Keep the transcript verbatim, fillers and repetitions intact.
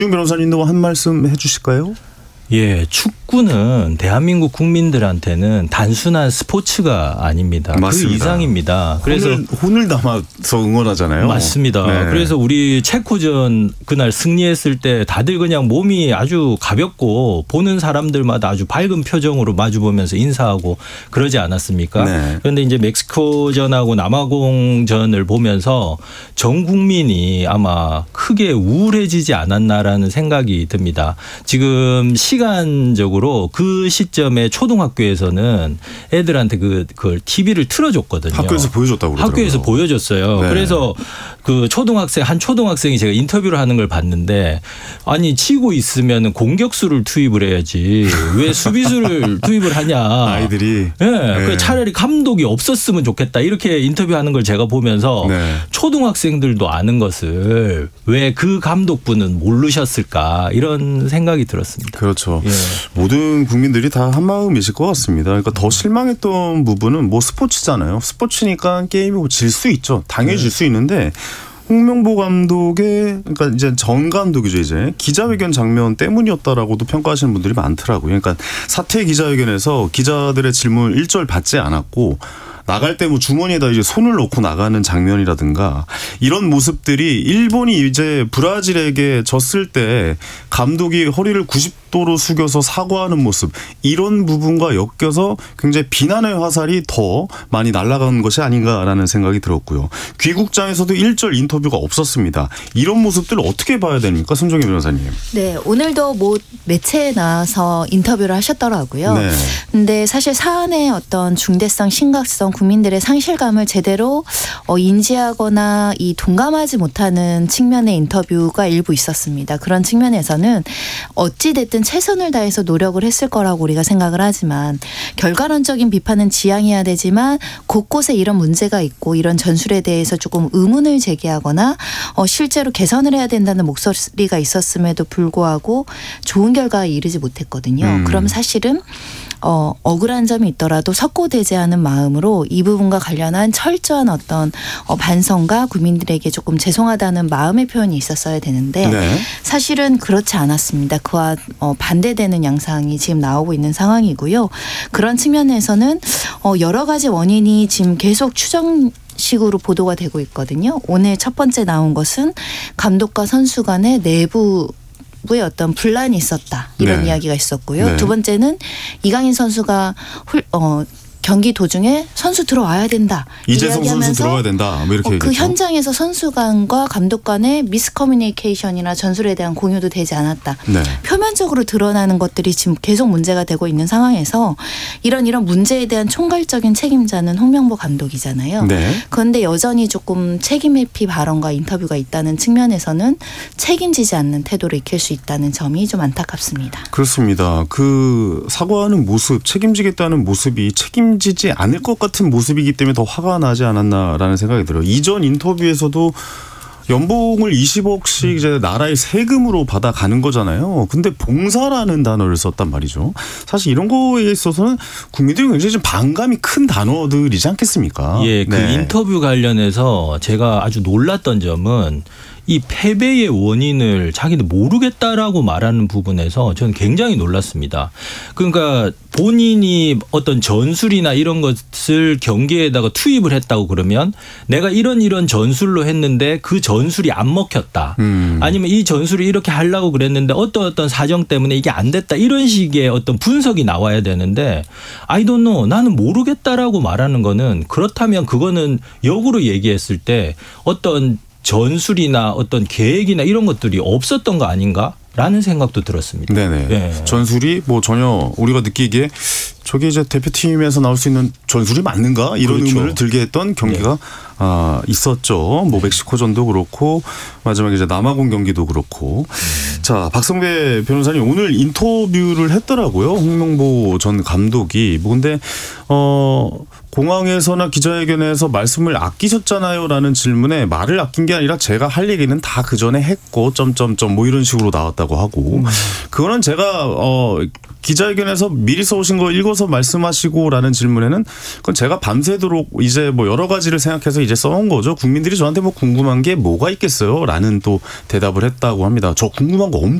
변호사님도 한 말씀 해주실까요? 예, 축구는 대한민국 국민들한테는 단순한 스포츠가 아닙니다. 맞습니다. 그 이상입니다. 그래서 혼을, 혼을 담아서 응원하잖아요. 맞습니다. 네. 그래서 우리 체코전 그날 승리했을 때 다들 그냥 몸이 아주 가볍고 보는 사람들마다 아주 밝은 표정으로 마주보면서 인사하고 그러지 않았습니까? 네. 그런데 이제 멕시코전하고 남아공전을 보면서 전 국민이 아마 크게 우울해지지 않았나라는 생각이 듭니다. 지금 시 시간적으로 그 시점에 초등학교에서는 애들한테 그, 그걸 티비를 틀어줬거든요. 학교에서 보여줬다고 그러더라고요. 학교에서 보여줬어요. 네. 그래서 그 초등학생, 한 초등학생이 제가 인터뷰를 하는 걸 봤는데 아니, 치고 있으면 공격수를 투입을 해야지 왜 수비수를 투입을 하냐. 아이들이. 네. 네. 그 차라리 감독이 없었으면 좋겠다. 이렇게 인터뷰하는 걸 제가 보면서 네. 초등학생들도 아는 것을 왜 그 감독분은 모르셨을까 이런 생각이 들었습니다. 그렇죠. 예. 모든 국민들이 다 한마음이실 것 같습니다. 그러니까 더 실망했던 부분은 뭐 스포츠잖아요. 스포츠니까 게임이 질 수 있죠. 당연히 질 수 있는데 홍명보 감독의 그러니까 이제 전 감독이죠. 이제 기자회견 장면 때문이었다라고도 평가하시는 분들이 많더라고요. 그러니까 사퇴 기자회견에서 기자들의 질문 일절 받지 않았고 나갈 때 뭐 주머니에다 이제 손을 놓고 나가는 장면이라든가 이런 모습들이 일본이 이제 브라질에게 졌을 때 감독이 허리를 구십 도로 숙여서 사과하는 모습 이런 부분과 엮여서 굉장히 비난의 화살이 더 많이 날아가는 것이 아닌가라는 생각이 들었고요. 귀국장에서도 일절 인터뷰가 없었습니다. 이런 모습들을 어떻게 봐야 됩니까? 손정혜 변호사님. 네. 오늘도 뭐 매체에 나와서 인터뷰를 하셨더라고요. 네. 근데 사실 사안의 어떤 중대성, 심각성, 국민들의 상실감을 제대로 어, 인지하거나 이 동감하지 못하는 측면의 인터뷰가 일부 있었습니다. 그런 측면에서는 어찌됐든 최선을 다해서 노력을 했을 거라고 우리가 생각을 하지만 결과론적인 비판은 지양해야 되지만 곳곳에 이런 문제가 있고 이런 전술에 대해서 조금 의문을 제기하거나 어, 실제로 개선을 해야 된다는 목소리가 있었음에도 불구하고 좋은 결과에 이르지 못했거든요. 음. 그럼 사실은 어, 억울한 점이 있더라도 석고대죄하는 마음으로 이 부분과 관련한 철저한 어떤 어, 반성과 국민들에게 조금 죄송하다는 마음의 표현이 있었어야 되는데 네. 사실은 그렇지 않았습니다. 그와 어, 반대되는 양상이 지금 나오고 있는 상황이고요. 그런 측면에서는 어, 여러 가지 원인이 지금 계속 추정 식으로 보도가 되고 있거든요. 오늘 첫 번째 나온 것은 감독과 선수 간의 내부 의 어떤 분란이 있었다 이런 네. 이야기가 있었고요. 네. 두 번째는 이강인 선수가 훌, 어, 경기 도중에 선수 들어와야 된다. 이재성 선수 들어와야 된다. 뭐 이렇게 어, 그 얘기했죠. 현장에서 선수 간과 감독 간의 미스커뮤니케이션이나 전술에 대한 공유도 되지 않았다. 네. 표면적으로 드러나는 것들이 지금 계속 문제가 되고 있는 상황에서 이런 이런 문제에 대한 총괄적인 책임자는 홍명보 감독이잖아요. 네. 그런데 여전히 조금 책임 회피 발언과 인터뷰가 있다는 측면에서는 책임지지 않는 태도를 익힐 수 있다는 점이 좀 안타깝습니다. 그렇습니다. 그 사과하는 모습, 책임지겠다는 모습이 책임 지지 않을 것 같은 모습이기 때문에 더 화가 나지 않았나라는 생각이 들어요. 이전 인터뷰에서도 연봉을 이십억씩 이제 나라의 세금으로 받아가는 거잖아요. 근데 봉사라는 단어를 썼단 말이죠. 사실 이런 거에 있어서는 국민들이 굉장히 좀 반감이 큰 단어들이지 않겠습니까? 예, 그 네. 인터뷰 관련해서 제가 아주 놀랐던 점은 이 패배의 원인을 자기는 모르겠다라고 말하는 부분에서 저는 굉장히 놀랐습니다. 그러니까 본인이 어떤 전술이나 이런 것을 경기에다가 투입을 했다고 그러면 내가 이런 이런 전술로 했는데 그 전술이 안 먹혔다. 음. 아니면 이 전술을 이렇게 하려고 그랬는데 어떤 어떤 사정 때문에 이게 안 됐다. 이런 식의 어떤 분석이 나와야 되는데 I don't know. 나는 모르겠다라고 말하는 거는 그렇다면 그거는 역으로 얘기했을 때 어떤 전술이나 어떤 계획이나 이런 것들이 없었던 거 아닌가라는 생각도 들었습니다. 네네. 네. 전술이 뭐 전혀 우리가 느끼기에 저게 이제 대표팀에서 나올 수 있는 전술이 맞는가 이런 그렇죠. 의문을 들게 했던 경기가 네. 아, 있었죠. 뭐 멕시코전도 그렇고 마지막에 이제 남아공 경기도 그렇고. 음. 자, 박성배 변호사님 오늘 인터뷰를 했더라고요. 홍명보 전 감독이. 뭐 근데 어 공항에서나 기자회견에서 말씀을 아끼셨잖아요라는 질문에 말을 아낀 게 아니라 제가 할 얘기는 다 그 전에 했고 점점점 뭐 이런 식으로 나왔다고 하고 음. 그거는 제가 어 기자회견에서 미리 써오신 거 읽어서 말씀하시고라는 질문에는 그건 제가 밤새도록 이제 뭐 여러 가지를 생각해서 이제 써온 거죠. 국민들이 저한테 뭐 궁금한 게 뭐가 있겠어요라는 또 대답을 했다고 합니다. 저 궁금한 거 엄청